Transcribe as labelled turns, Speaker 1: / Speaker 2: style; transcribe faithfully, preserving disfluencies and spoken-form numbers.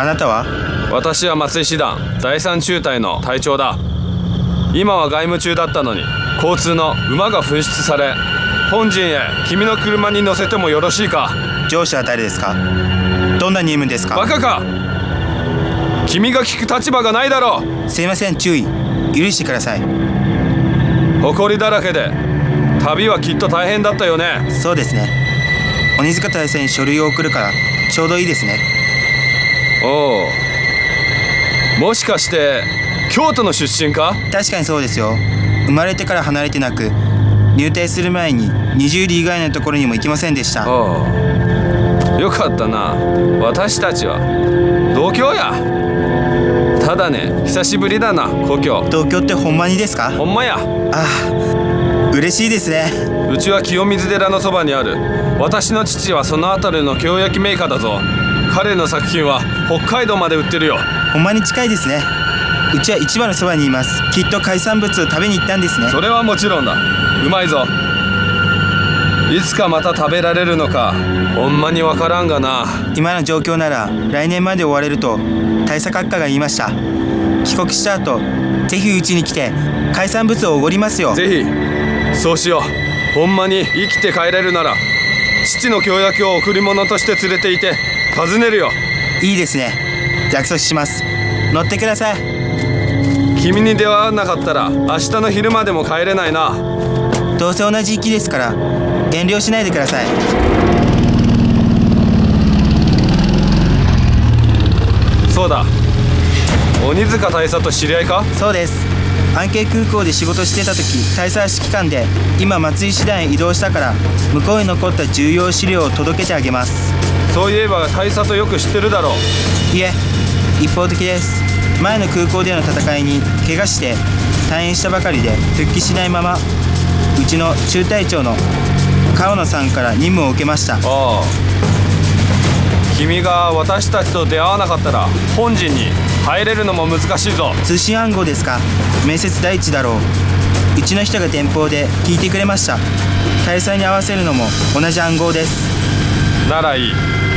Speaker 1: なたは？
Speaker 2: 私は松井師団だいさん中隊の隊長だ。今は外務中だったのに交通の馬が紛失され、本陣へ君の車に乗せてもよろしいか？
Speaker 1: 上司は誰ですか？どんな任務ですか？
Speaker 2: バカか！君が聞く立場がないだろう。
Speaker 1: すいません、注意許してください。
Speaker 2: 誇りだらけで旅はきっと大変だったよね。
Speaker 1: そうですね。鬼塚大佐に書類を送るからちょうどいいですね。
Speaker 2: おお、もしかして京都の出身か？
Speaker 1: 確かにそうですよ。生まれてから離れてなく、入隊する前ににじゅう里以外のところにも行きませんでした。
Speaker 2: おお、よかったな。私たちは同郷や。ただね、久しぶりだな、故郷。
Speaker 1: 東京ってほんまにですか？
Speaker 2: ほんまや。
Speaker 1: ああ、嬉しいですね。
Speaker 2: うちは清水寺のそばにある。私の父はその辺りの京焼メーカーだぞ。彼の作品は北海道まで売ってるよ。
Speaker 1: ほんまに近いですね。うちは市場のそばにいます。きっと海産物を食べに行ったんですね。
Speaker 2: それはもちろんだ。うまいぞ。いつかまた食べられるのかほんまにわからんがな。
Speaker 1: 今の状況なら来年まで終われると大佐閣下が言いました。帰国した後ぜひうちに来て海産物をおごりますよ。
Speaker 2: ぜひそうしよう。ほんまに生きて帰れるなら父の京焼を贈り物として連れていて訪ねるよ。
Speaker 1: いいですね。約束します。乗ってください。
Speaker 2: 君に出会わなかったら明日の昼までも帰れないな。
Speaker 1: どうせ同じ行きですから遠慮しないでください。
Speaker 2: そうだ、鬼塚大佐と知り合いか？
Speaker 1: そうです。安慶空港で仕事してた時、大佐は指揮官で今松井師団へ移動したから向こうに残った重要資料を届けてあげます。
Speaker 2: そういえば大佐とよく知ってるだろう。
Speaker 1: いえ、一方的です。前の空港での戦いに怪我して退院したばかりで復帰しないまま、うちの中隊長の川野さんから任務を受けました。
Speaker 2: ああ、君が私たちと出会わなかったら本陣に入れるのも難しいぞ。
Speaker 1: 通信暗号ですか？面接第一だろう。うちの人が電報で聞いてくれました。大佐に合わせるのも同じ暗号です。
Speaker 2: ならいい。